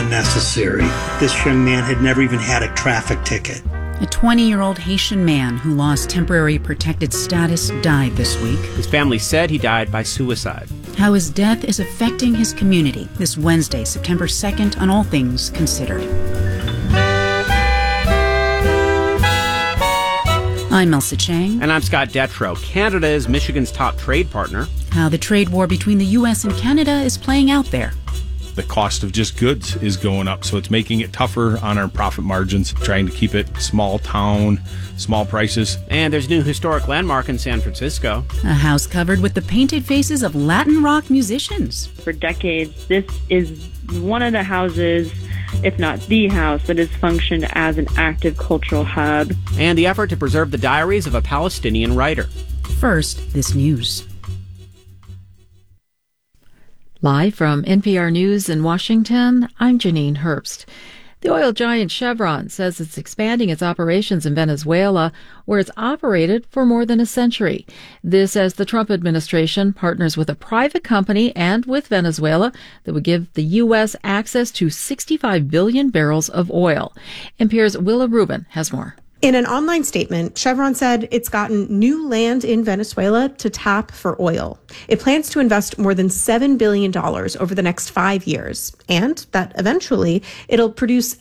unnecessary. This young man had never even had a traffic ticket. A 20-year-old Haitian man who lost temporary protected status died this week. His family said he died by suicide. How his death is affecting his community this Wednesday, September 2nd, on All Things Considered. I'm Elsa Chang. And I'm Scott Detrow. Canada is Michigan's top trade partner. How the trade war between the U.S. and Canada is playing out there. The cost of just goods is going up, so it's making it tougher on our profit margins, trying to keep it small town, small prices. And there's a new historic landmark in San Francisco. A house covered with the painted faces of Latin rock musicians. For decades, this is one of the houses, if not the house, that has functioned as an active cultural hub. And the effort to preserve the diaries of a Palestinian writer. First, this news. Live from NPR News in Washington, I'm Janine Herbst. The oil giant Chevron says it's expanding its operations in Venezuela, where it's operated for more than a century. This as the Trump administration partners with a private company and with Venezuela that would give the U.S. access to 65 billion barrels of oil. NPR's Willa Rubin has more. In an online statement, Chevron said it's gotten new land in Venezuela to tap for oil. It plans to invest more than $7 billion over the next 5 years, and that eventually it'll produce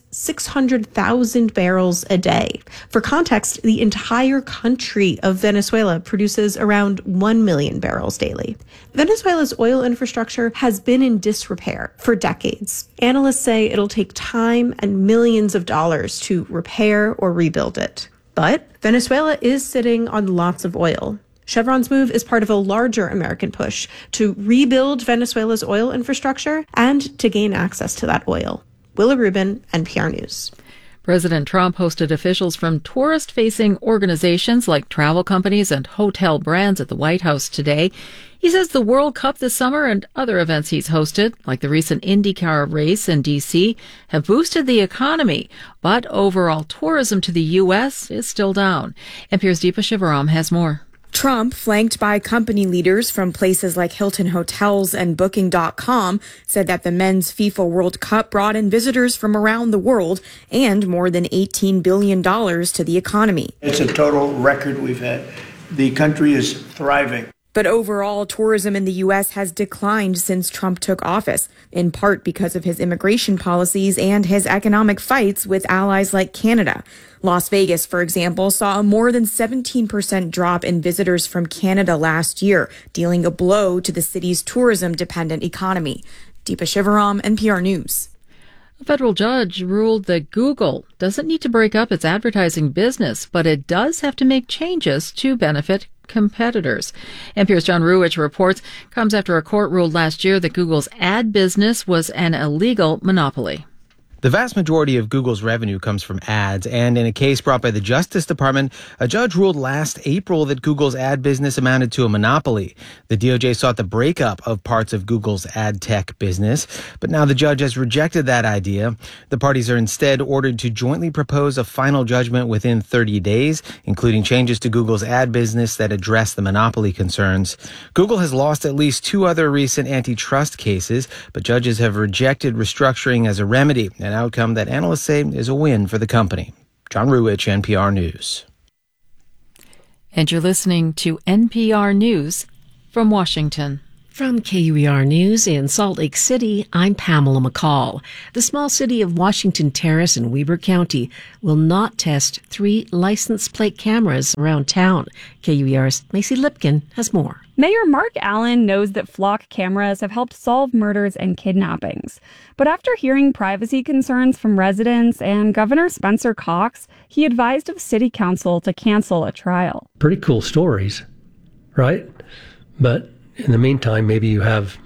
600,000 barrels a day. For context, the entire country of Venezuela produces around 1 million barrels daily. Venezuela's oil infrastructure has been in disrepair for decades. Analysts say it'll take time and millions of dollars to repair or rebuild it. But Venezuela is sitting on lots of oil. Chevron's move is part of a larger American push to rebuild Venezuela's oil infrastructure and to gain access to that oil. Willa Rubin, NPR News. President Trump hosted officials from tourist-facing organizations like travel companies and hotel brands at the White House today. He says the World Cup this summer and other events he's hosted, like the recent IndyCar race in D.C., have boosted the economy, but overall tourism to the U.S. is still down. NPR's Deepa Shivaram has more. Trump, flanked by company leaders from places like Hilton Hotels and Booking.com, said that the men's FIFA World Cup brought in visitors from around the world and more than $18 billion to the economy. It's a total record we've had. The country is thriving. But overall, tourism in the U.S. has declined since Trump took office, in part because of his immigration policies and his economic fights with allies like Canada. Las Vegas, for example, saw a more than 17% drop in visitors from Canada last year, dealing a blow to the city's tourism-dependent economy. Deepa Shivaram, NPR News. A federal judge ruled that Google doesn't need to break up its advertising business, but it does have to make changes to benefit competitors. NPR's John Ruwitch reports comes after a court ruled last year that Google's ad business was an illegal monopoly. The vast majority of Google's revenue comes from ads, and in a case brought by the Justice Department, a judge ruled last April that Google's ad business amounted to a monopoly. The DOJ sought the breakup of parts of Google's ad tech business, but now the judge has rejected that idea. The parties are instead ordered to jointly propose a final judgment within 30 days, including changes to Google's ad business that address the monopoly concerns. Google has lost at least 2 other recent antitrust cases, but judges have rejected restructuring as a remedy, an outcome that analysts say is a win for the company. John Ruwitch, NPR News. And you're listening to NPR News from Washington. From KUER News in Salt Lake City, I'm Pamela McCall. The small city of Washington Terrace in Weber County will not test 3 license plate cameras around town. KUER's Macy Lipkin has more. Mayor Mark Allen knows that flock cameras have helped solve murders and kidnappings. But after hearing privacy concerns from residents and Governor Spencer Cox, he advised of City Council to cancel a trial. Pretty cool stories, right? But in the meantime, maybe you have,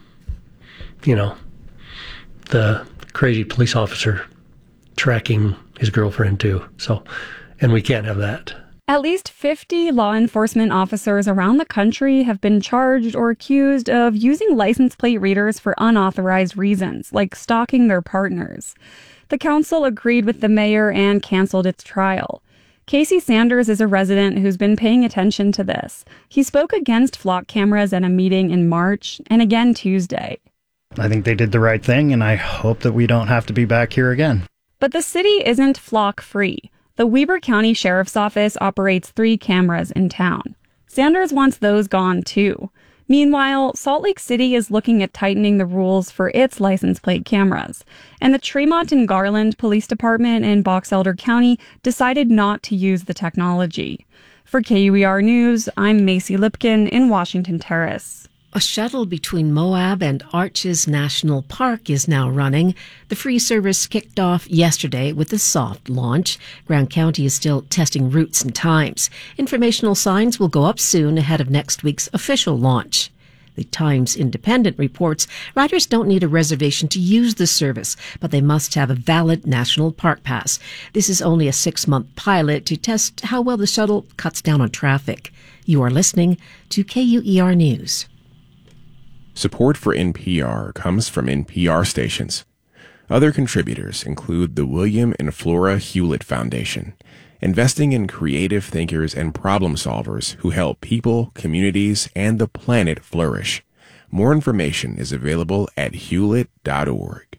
the crazy police officer tracking his girlfriend too. And we can't have that. At least 50 law enforcement officers around the country have been charged or accused of using license plate readers for unauthorized reasons, like stalking their partners. The council agreed with the mayor and canceled its trial. Casey Sanders is a resident who's been paying attention to this. He spoke against flock cameras at a meeting in March and again Tuesday. I think they did the right thing, and I hope that we don't have to be back here again. But the city isn't flock-free. The Weber County Sheriff's Office operates 3 cameras in town. Sanders wants those gone, too. Meanwhile, Salt Lake City is looking at tightening the rules for its license plate cameras. And the Tremont and Garland Police Department in Box Elder County decided not to use the technology. For KUER News, I'm Macy Lipkin in Washington Terrace. A shuttle between Moab and Arches National Park is now running. The free service kicked off yesterday with a soft launch. Grand County is still testing routes and times. Informational signs will go up soon ahead of next week's official launch. The Times Independent reports riders don't need a reservation to use the service, but they must have a valid National Park Pass. This is only a 6-month pilot to test how well the shuttle cuts down on traffic. You are listening to KUER News. Support for NPR comes from NPR stations. Other contributors include the William and Flora Hewlett Foundation, investing in creative thinkers and problem solvers who help people, communities, and the planet flourish. More information is available at hewlett.org.